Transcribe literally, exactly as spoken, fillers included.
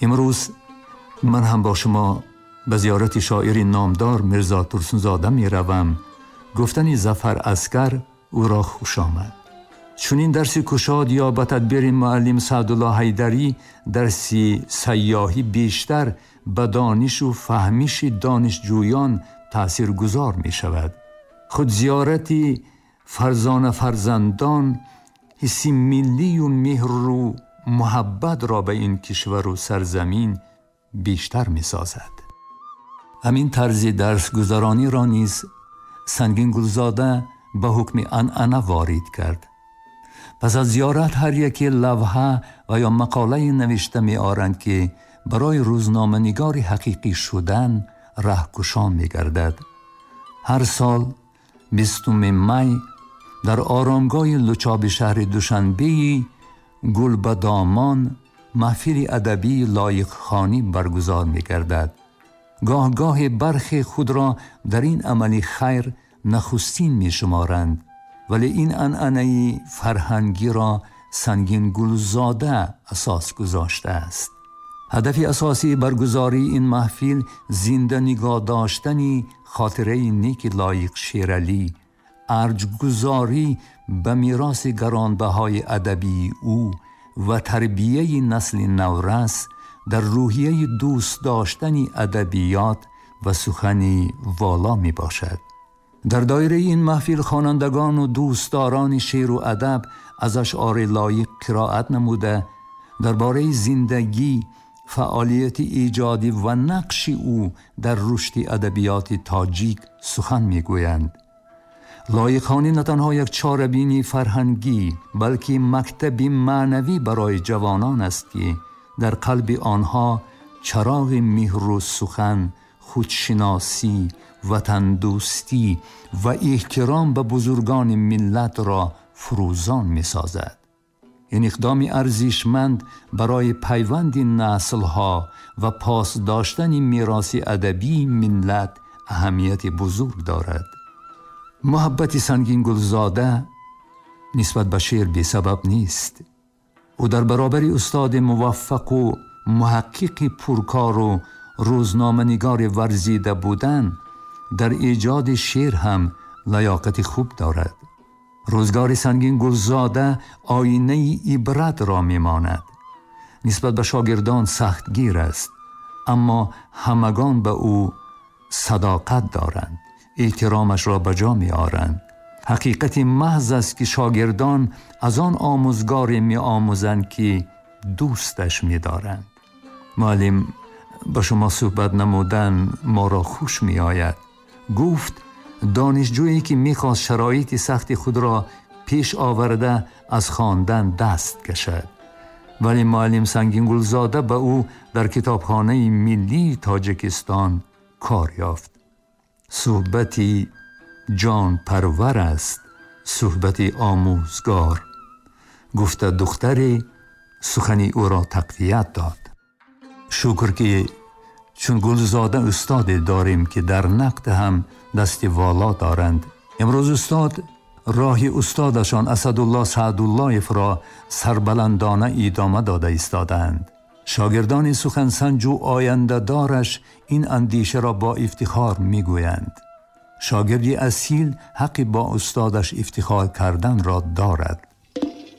امروز من هم با شما به زیارت شاعری نامدار میرزا ترسونزاده می روم. گفتن ظفر عسکر او را خوش آمد. چون این درسی کشاد یا به تدبیر معلم سعدالله حیدری درسی سیاحی بیشتر به دانش و فهمیش دانشجویان تأثیر گذار می شود. خود زیارتی فرزان فرزندان حسی ملی و مهر و محبت را به این کشور و سرزمین بیشتر می سازد. همین طرز درس گذرانی را نیز سنگین گلزاده به حکم عنعنه وارد کرد. پس از زیارت هر یکی لوحه و یا مقاله نوشته می آرند که برای روزنامه نگار حقیقی شدن رهکشان می گردد. هر سال بیستم می در آرامگاه لوچاب شهر دوشنبه گل به دامان محفل ادبی لایق خوانی برگزار می گردد. گاه گاه برخی خود را در این عملی خیر نخستین می شمارند، ولی این عنعنه فرهنگی را سنگین گلزاده اساس گذاشته است. هدف اساسی برگزاری این محفل زنده نگاه داشتن خاطره نیک لایق شیرعلی، ارجگذاری به میراث گرانبهای ادبی او و تربیه نسل نورس در روحیه دوست داشتن ادبیات و سخنی والا می باشد. در دایره این محفل خوانندگان و دوستداران شعر و ادب از اشعار لایق قرائت نموده درباره زندگی، فعالیت ایجادی و نقش او در رشد ادبیات تاجیک سخن می گویند. لایق خوانی نه تنها یک چاره‌بینی فرهنگی بلکه مکتبی معنوی برای جوانان است که در قلب آنها چراغ مهر و سخن، خودشناسی، وطن دوستی و احترام به بزرگان ملت را فروزان می سازد. این اقدام ارزشمند برای پیوند نسل‌ها و پاس داشتن میراث ادبی ملت اهمیت بزرگ دارد. محبت سنگین گلزاده نسبت به شعر بی سبب نیست. او در برابر استاد موفق و محقق پرکار و روزنامه نگار ورزیده بودن در ایجاد شعر هم لیاقت خوب دارد. روزگار سنگین گلزاده آینه عبرت را میماند. نسبت به شاگردان سختگیر است، اما همگان به او صداقت دارند، احترامش را به جا می آورند. حقیقت محض است که شاگردان از آن آموزگار می آموزند که دوستش می دارند. معلم با شما صحبت نمودن ما را خوش می آید. گفت دانشجویی که می خواست شرایط سخت خود را پیش آورده از خواندن دست کشد، ولی معلم سنگین گلزاده به او در کتابخانه ملی تاجیکستان کار یافت. صحبتی جان پرور است، صحبتی آموزگار، گفت دختر سخنی او را تقویت داد. شکر که چون گلزاده استاد داریم که در نقد هم دست والا دارند. امروز استاد راه استادشان اسدالله سعدالله‌اف را سربلندانه ادامه داده ایستادند. شاگردان سخنسنج و آینده دارش این اندیشه را با افتخار میگویند. شاگردی اصیل حق با استادش افتخار کردن را دارد.